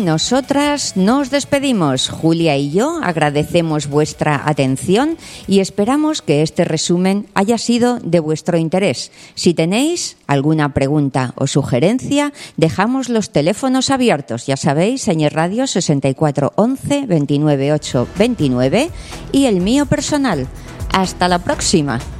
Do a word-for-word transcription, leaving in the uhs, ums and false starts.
nosotras nos despedimos. Julia y yo agradecemos vuestra atención y esperamos que este resumen haya sido de vuestro interés. Si tenéis alguna pregunta o sugerencia, dejamos los teléfonos abiertos. Ya sabéis, Señor Radio sesenta y cuatro once veintinueve ocho veintinueve y el mío personal. Hasta la próxima.